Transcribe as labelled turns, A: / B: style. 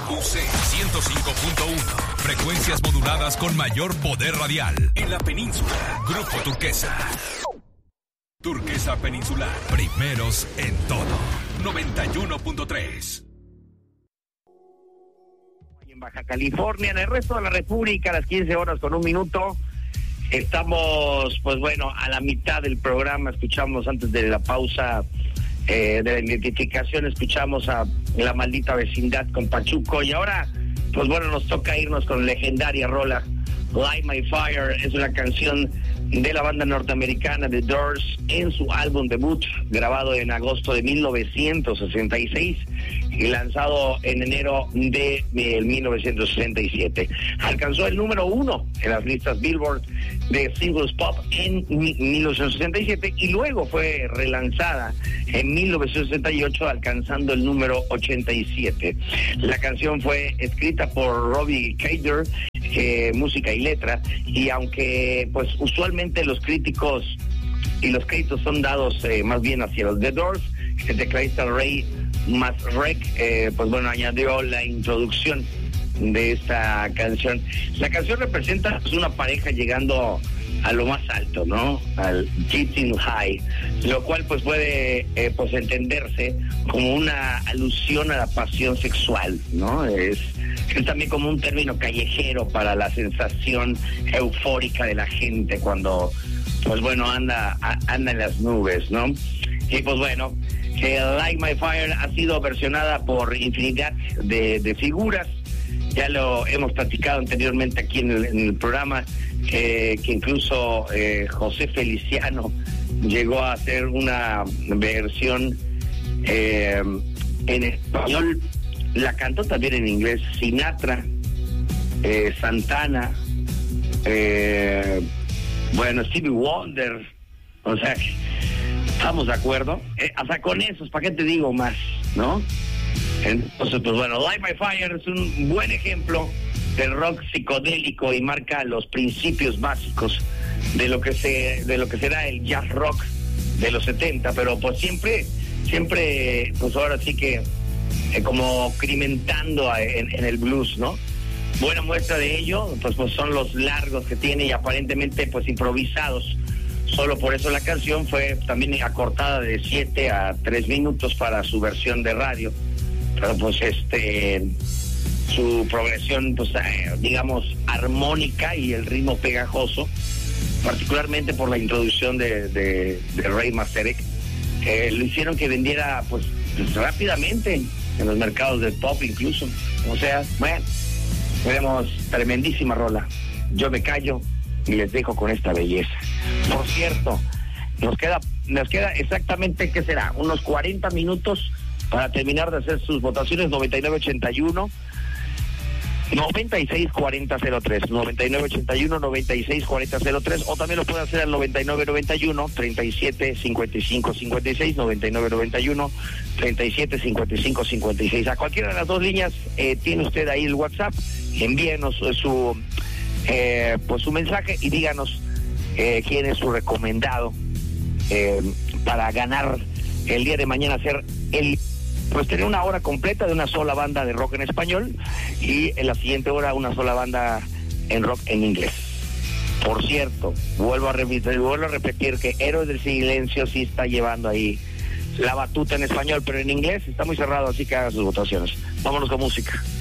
A: XEUC 105.1. Frecuencias moduladas con mayor poder radial. En la península, Grupo Turquesa. Turquesa Peninsular. Primeros en todo. 91.3.
B: En Baja California, en el resto de la República, a las 15 horas con 1 minuto. Estamos, pues bueno, a la mitad del programa. Escuchamos antes de la pausa de la identificación, escuchamos a La Maldita Vecindad con Pachuco, y ahora, pues bueno, nos toca irnos con legendaria rola Light My Fire. Es una canción de la banda norteamericana The Doors en su álbum debut, grabado en agosto de 1966 y lanzado en enero de 1967. Alcanzó el número 1 en las listas Billboard de Singles Pop en 1967 y luego fue relanzada en 1968 alcanzando el número 87. La canción fue escrita por Robbie Kader, música y letra, y aunque pues usualmente los críticos y los créditos son dados más bien hacia los The Doors, el tecladista Ray Manzarek pues bueno, añadió la introducción de esta canción. La canción representa pues, una pareja llegando a lo más alto, ¿no? Al Getting High, lo cual pues puede pues entenderse como una alusión a la pasión sexual, ¿no? Es también como un término callejero para la sensación eufórica de la gente cuando pues bueno anda en las nubes, ¿no? Y pues bueno, Light My Fire ha sido versionada por infinidad de figuras. Ya lo hemos platicado anteriormente aquí en el programa, que incluso José Feliciano llegó a hacer una versión en español. La cantó también en inglés Sinatra, Santana, bueno, Stevie Wonder. O sea, ¿estamos de acuerdo? Hasta con esos, ¿para qué te digo más, no? Entonces, pues bueno, Light My Fire es un buen ejemplo del rock psicodélico y marca los principios básicos de lo que será el jazz rock de los 70, pero pues siempre, pues ahora sí que como crimentando en el blues, ¿no? Buena muestra de ello, pues son los largos que tiene y aparentemente pues improvisados. Solo por eso la canción fue también acortada de 7 a 3 minutos para su versión de radio. Pero pues su progresión, pues digamos, armónica y el ritmo pegajoso, particularmente por la introducción de Ray Manzarek, lo hicieron que vendiera pues rápidamente en los mercados del pop incluso. O sea, bueno, tenemos tremendísima rola. Yo me callo y les dejo con esta belleza. Por cierto, nos queda exactamente, ¿qué será? Unos 40 minutos para terminar de hacer sus votaciones. 9981 964003, 9981 964003, o también lo puede hacer al 9991 375556, 9991 375556. A cualquiera de las dos líneas tiene usted ahí el WhatsApp. Envíenos su mensaje y díganos quién es su recomendado para ganar el día de mañana, hacer tener una hora completa de una sola banda de rock en español y en la siguiente hora una sola banda en rock en inglés. Por cierto, vuelvo a repetir que Héroes del Silencio sí está llevando ahí la batuta en español, pero en inglés está muy cerrado, así que haga sus votaciones. Vámonos con música.